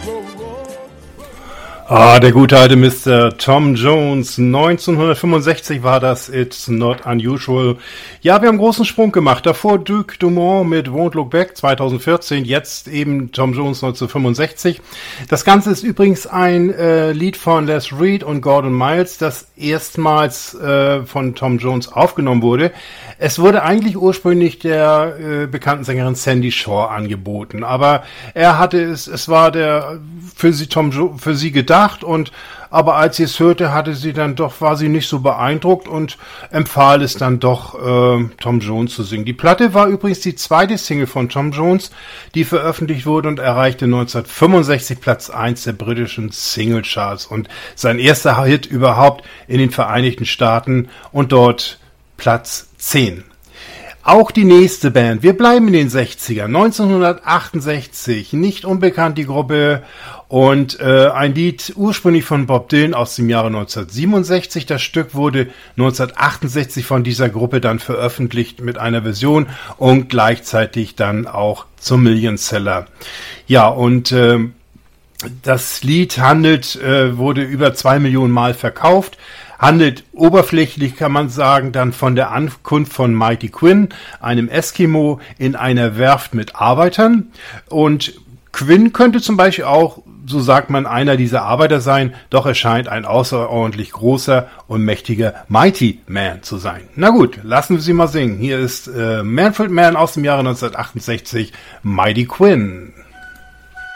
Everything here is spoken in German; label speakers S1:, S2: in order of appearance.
S1: Ah, der gute alte Mr. Tom Jones. 1965 war das It's Not Unusual. Ja, wir haben einen großen Sprung gemacht. Davor Duke Dumont mit Won't Look Back 2014, jetzt eben Tom Jones 1965. Das Ganze ist übrigens ein Lied von Les Reed und Gordon Miles, das erstmals von Tom Jones aufgenommen wurde. Es wurde eigentlich ursprünglich der bekannten Sängerin Sandy Shaw angeboten, aber er hatte es war der für sie gedacht, aber als sie es hörte, war sie nicht so beeindruckt und empfahl es dann doch, Tom Jones zu singen. Die Platte war übrigens die zweite Single von Tom Jones, die veröffentlicht wurde und erreichte 1965 Platz 1 der britischen Singlecharts und sein erster Hit überhaupt in den Vereinigten Staaten und dort Platz 10. Auch die nächste Band, wir bleiben in den 60ern, 1968, nicht unbekannt die Gruppe und ein Lied ursprünglich von Bob Dylan aus dem Jahre 1967. Das Stück wurde 1968 von dieser Gruppe dann veröffentlicht mit einer Version und gleichzeitig dann auch zum Millionseller. Ja, und das Lied wurde über 2 Millionen Mal verkauft. Handelt oberflächlich, kann man sagen, dann von der Ankunft von Mighty Quinn, einem Eskimo in einer Werft mit Arbeitern. Und Quinn könnte zum Beispiel auch, so sagt man, einer dieser Arbeiter sein, doch er scheint ein außerordentlich großer und mächtiger Mighty Man zu sein. Na gut, lassen wir sie mal singen. Hier ist Manfred Mann aus dem Jahre 1968, Mighty Quinn.